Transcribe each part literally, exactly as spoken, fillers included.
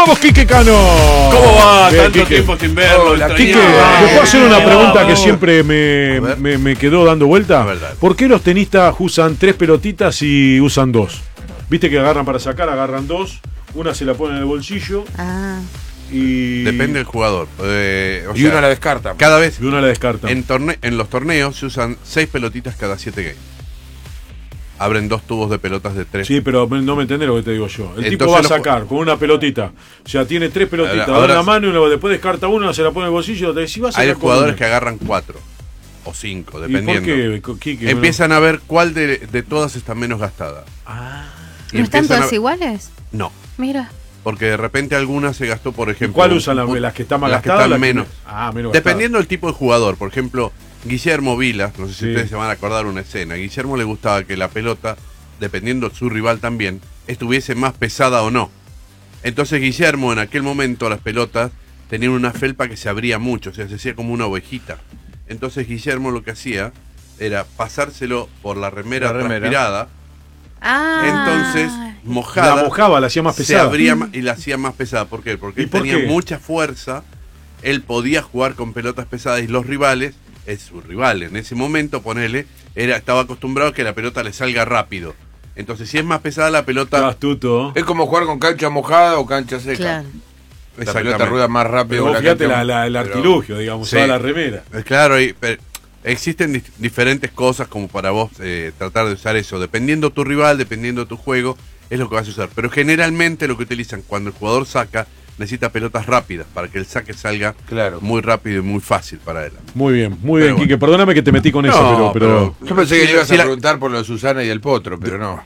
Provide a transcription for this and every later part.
vamos, Quique Cano? ¿Cómo va? Bien, Tanto Quique. tiempo sin verlo. Hola, extrañaba. Quique, ¿te puedo hacer una Bien, pregunta vamos. que siempre me, me, me quedó dando vuelta? ¿Por qué los tenistas usan tres pelotitas y usan dos? Viste que agarran para sacar, agarran dos, una se la ponen en el bolsillo. Ah. Y... Depende del jugador. Eh, o y sea, una la descarta. Cada vez. Y una la descarta. En, torne en los torneos se usan seis pelotitas cada siete games. Abren dos tubos de pelotas de tres. Sí, pero no me entendés lo que te digo yo. El Entonces tipo va a los- sacar con una pelotita. O sea, tiene tres pelotitas, Ahora- da una ahora- mano y luego después descarta una, se la pone en el bolsillo. Te decís, va a sacar Hay con jugadores una. que agarran cuatro o cinco, ¿Y dependiendo. por qué, Quique? Empiezan a ver cuál de, de todas está menos gastada. Ah. Y ¿No están empiezan todas a- iguales? No, Porque porque de repente alguna se gastó, por ejemplo. ¿Cuál usan las, un- las que están más las que gastadas? están o las que- menos. Ah, menos Dependiendo del tipo de jugador. Por ejemplo, Guillermo Vilas, no sé si Sí. ustedes se van a acordar una escena. A Guillermo le gustaba que la pelota, dependiendo de su rival también, estuviese más pesada o no. Entonces Guillermo en aquel momento las pelotas tenían una felpa que se abría mucho, o sea, se hacía como una ovejita. Entonces Guillermo lo que hacía era pasárselo por la remera, La remera. transpirada. Ah. Entonces, mojada. La mojaba, la hacía más Se pesada. abría ma- y la hacía más pesada. ¿Por qué? Porque ¿Y él por tenía qué? mucha fuerza. Él podía jugar con pelotas pesadas y los rivales, es su rival en ese momento, ponele, era, estaba acostumbrado a que la pelota le salga rápido. Entonces, si es más pesada la pelota. Astuto. Es como jugar con cancha mojada o cancha seca. Claro. La Exactamente. pelota rueda más rápido. Pero que vos fíjate cancha- la, la- el pero- artilugio, digamos, Sí. toda la remera. Eh, Claro, y- pero existen dis- diferentes cosas como para vos eh, tratar de usar eso. Dependiendo tu rival, dependiendo tu juego, es lo que vas a usar. Pero generalmente lo que utilizan cuando el jugador saca, necesita pelotas rápidas para que el saque salga Claro. muy rápido y muy fácil para él. Muy bien, muy Pero bien, Quique. Perdóname que te metí con eso, No, pero, pero... pero- Yo pensé que Si- le ibas si a la- preguntar por lo de Susana y el potro, pero no.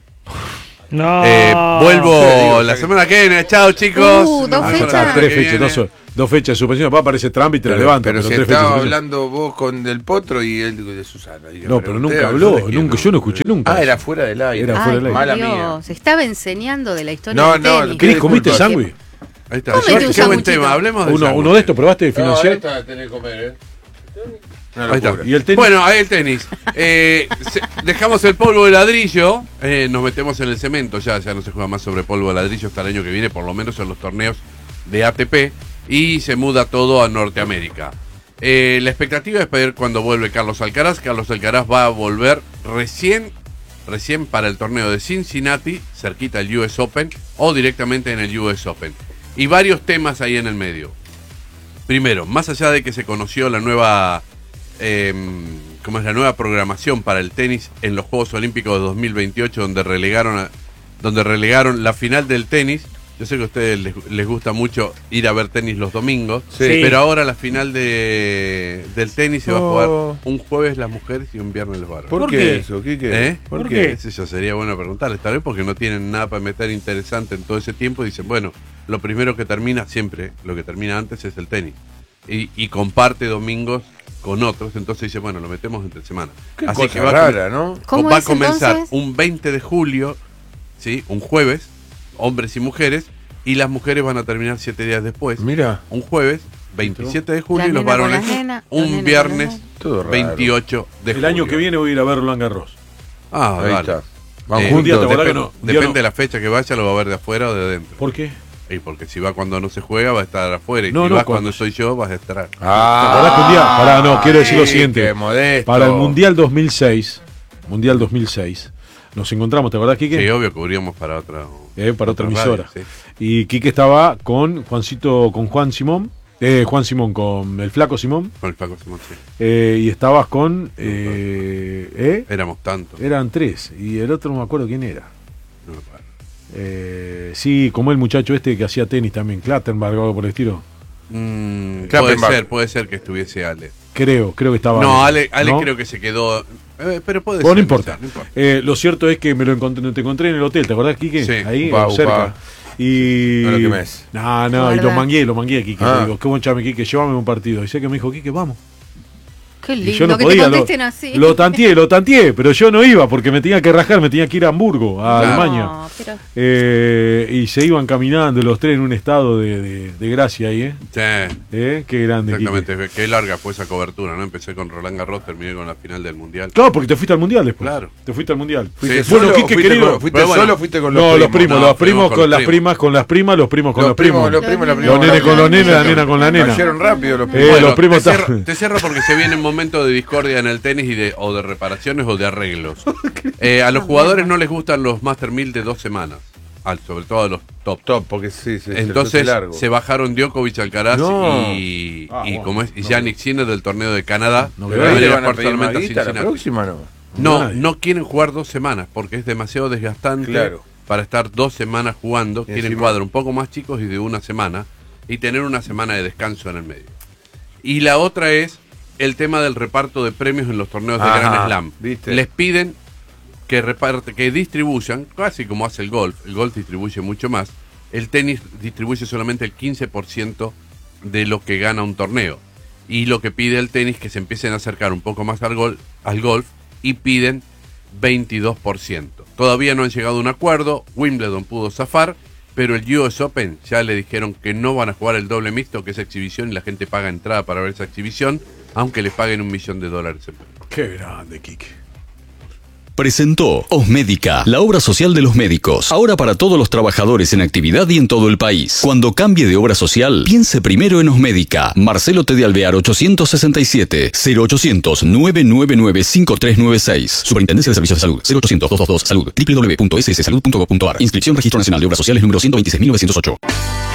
No. Eh, vuelvo Sí, digo, la ya que- semana que viene. Chao, chicos. Uh, dos Nos vemos la fechas. semana tres que fechas, viene. dos, dos fechas de suspensión. Va a aparecer Trump y te la Pero, levanta. pero Pero, si tres fechas de estaba suspensión. hablando vos con del potro y él de Susana. Y le No, pero pregunté, nunca a habló, Susana quién nunca, yo no escuché nunca. Ah, era fuera del aire. Era fuera Ay, del aire. Mala Dios, mía. se estaba enseñando de la historia No, del no, tenis. ¿qué Cris, ¿comiste Disculpa. sándwich? Ahí está. Cómete Qué un buen sanguchito. tema. Hablemos de Uno, sándwich. uno de estos, ¿probaste de No, financiar? esta tenés que comer, ¿eh? Una Ahí está. locura. ¿Y el tenis? Bueno, ahí el tenis. Eh, se- dejamos el polvo de ladrillo, eh, nos metemos en el cemento, ya, ya no se juega más sobre polvo de ladrillo hasta el año que viene, por lo menos en los torneos de A T P, y se muda todo a Norteamérica. Eh, la expectativa es ver cuando vuelve Carlos Alcaraz. Carlos Alcaraz va a volver recién, recién para el torneo de Cincinnati, cerquita del U S Open, o directamente en el U S Open. Y varios temas ahí en el medio. Primero, más allá de que se conoció la nueva, eh, ¿cómo es la nueva programación para el tenis en los Juegos Olímpicos de dos mil veintiocho, donde relegaron, a- donde relegaron la final del tenis. Yo sé que a ustedes les, les gusta mucho ir a ver tenis los domingos, Sí. pero ahora la final de, del tenis se va a jugar Oh. un jueves las mujeres y un viernes los varones. ¿Por, ¿Por qué, qué? eso? ¿Quique? ¿Eh? ¿Por qué? qué? Eso ya sería bueno preguntarles, tal vez porque no tienen nada para meter interesante en todo ese tiempo y dicen, bueno, lo primero que termina, siempre lo que termina antes es el tenis. Y, y comparte domingos con otros, entonces dice, bueno, lo metemos entre semana. Qué Así cosa que va, a rara, ¿no? ¿Cómo va a es, comenzar entonces? un veinte de julio, ¿sí? Un jueves, hombres y mujeres, y las mujeres van a terminar siete días después. Mira, Un jueves, veintisiete de julio, La y los nena con varones, las nenas, los nenes un con viernes, las nenas. todo raro. veintiocho de El julio. año que viene voy a ir a ver Roland Garros. Ah, Ahí vale. está. Van Eh, un día te juntos. acordás Dep- que no, un día depende no. de la fecha que vaya, lo va a ver de afuera o de adentro. ¿Por qué? Y porque si va cuando no se juega, va a estar afuera. Y No, si no, vas cuando- cuando soy yo, vas a estar. Ah, ¿Te acordás que un día? Pará, no, quiero decir lo sí, siguiente. qué modesto. Para el Mundial dos mil seis, Mundial dos mil seis, nos encontramos, ¿te acordás, Quique? Sí, obvio, cubríamos para otra. Eh, para otra emisora. radio, sí. Y Quique estaba con Juancito, con Juan Simón, eh, Juan Simón, con el flaco Simón, Con el Paco Simón, sí. eh, y estabas con, eh, ¿eh? Éramos tantos. Eran tres, y el otro no me acuerdo quién era. No me acuerdo. Eh, sí, como el muchacho este que hacía tenis también, Clattenburg o algo por el estilo. Mm, puede Klappenbach. ser, puede ser que estuviese Ale. Creo, creo que estaba. No, Ale, Ale ¿no? creo que se quedó. eh, pero puede Bueno, ser. no importa. ser, no importa. Eh, lo cierto es que me lo encontré, te encontré en el hotel, ¿te acordás, Quique? Sí. Ahí, Upa, cerca. upa. Y. No lo quemés. No, no, y lo Guarda. mangué, lo mangué a Quique. Ah. Le digo, qué buen chame, Quique, llévame un partido. Y sé que me dijo, Quique, vamos. Qué Y lindo yo no que podía, te lo, contesten así. lo tanteé, lo tanteé, pero yo no iba porque me tenía que rajar, me tenía que ir a Hamburgo, a Claro. Alemania. No, pero- Eh, y se iban caminando los tres en un estado de, de- de gracia ahí, ¿eh? Sí, ¿Eh? Qué grande. Quique. exactamente. Qué larga fue esa cobertura, ¿no? Empecé con Roland Garros, terminé con la final del Mundial. Claro, porque te fuiste al mundial después. Claro. Te fuiste al mundial. ¿Fuiste Sí. solo Bueno, o Quique, fuiste querido. con- ¿Fuiste Pero bueno. solo o fuiste con los No, primos? los primos, No, los primos fuimos con, con las los primas, con las primas, los primos con Los los primos. primos, los primos, la Los primos. Los nenes con los nenes, la nena con la nena. Cayeron rápido los Eh, primos. los primos te, están- cierro, te cierro porque se viene un momento de discordia en el tenis y de, o de reparaciones o de arreglos. Eh, a los jugadores no les gustan los Master mil de dos semanas, al, sobre todo a los top. Top, porque sí, sí. Entonces se largo. se bajaron Djokovic, Alcaraz No. y, Ah, y bueno, como es y no. Yannick Sinner del torneo de Canadá. No, que pero va a ¿Ahí venir le a van a jugar pedir solamente a maguita la Cincinnati. próxima no? No, Nadie. no quieren jugar dos semanas porque es demasiado desgastante Claro. para estar dos semanas jugando. Y Quieren encima- cuadros un poco más chicos y de una semana y tener una semana de descanso en el medio. Y la otra es el tema del reparto de premios en los torneos de Ajá, Grand Slam. ¿viste? Les piden que reparte, que distribuyan, casi como hace el golf. El golf distribuye mucho más. El tenis distribuye solamente el quince por ciento de lo que gana un torneo. Y lo que pide el tenis que se empiecen a acercar un poco más al, gol, al golf y piden veintidós por ciento. Todavía no han llegado a un acuerdo, Wimbledon pudo zafar, pero el U S Open ya le dijeron que no van a jugar el doble mixto, que es exhibición, y la gente paga entrada para ver esa exhibición, aunque les paguen un millón de dólares en premio. Qué grande, Quique. Presentó Osmédica, la obra social de los médicos. Ahora para todos los trabajadores en actividad y en todo el país. Cuando cambie de obra social, piense primero en Osmédica. Marcelo T. de Alvear ochocientos sesenta y siete, cero ochocientos, nueve nueve nueve, cinco tres nueve seis. Superintendencia de Servicios de Salud, cero ochocientos, doscientos veintidós, salud, doble u doble u doble u punto s s salud punto gov punto a r. Inscripción Registro Nacional de Obras Sociales número ciento veintiséis mil novecientos ocho.